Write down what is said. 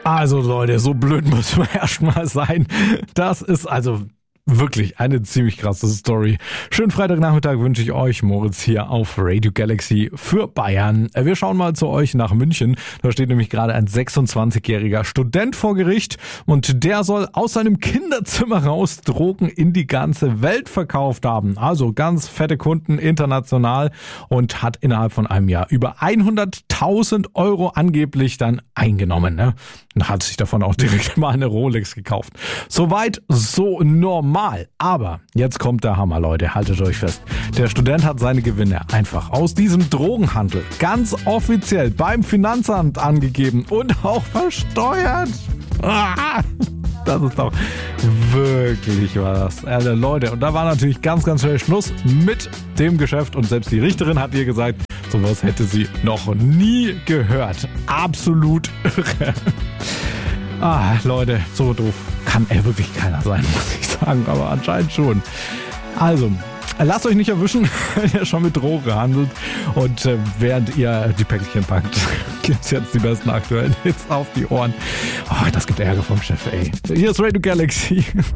Also Leute, so blöd muss man erstmal sein. Das ist also wirklich eine ziemlich krasse Story. Schönen Freitagnachmittag wünsche ich euch, Moritz hier auf Radio Galaxy für Bayern. Wir schauen mal zu euch nach München. Da steht nämlich gerade ein 26-jähriger Student vor Gericht und der soll aus seinem Kinderzimmer raus Drogen in die ganze Welt verkauft haben. Also ganz fette Kunden international und hat innerhalb von einem Jahr über 100.000 Euro angeblich dann eingenommen. Ne? Und hat sich davon auch direkt mal eine Rolex gekauft. Soweit so normal. Aber jetzt kommt der Hammer, Leute. Haltet euch fest. Der Student hat seine Gewinne einfach aus diesem Drogenhandel ganz offiziell beim Finanzamt angegeben und auch versteuert. Das ist doch wirklich was. Leute, und da war natürlich ganz, ganz schnell Schluss mit dem Geschäft. Und selbst die Richterin hat ihr gesagt, sowas hätte sie noch nie gehört. Absolut irre. Leute, so doof kann wirklich keiner sein, muss ich sagen, aber anscheinend schon. Also, lasst euch nicht erwischen, wenn ihr schon mit Drogen handelt und während ihr die Päckchen packt, gibt's jetzt die besten aktuellen Hits auf die Ohren. Das gibt Ärger vom Chef, ey. Hier ist Radio Galaxy.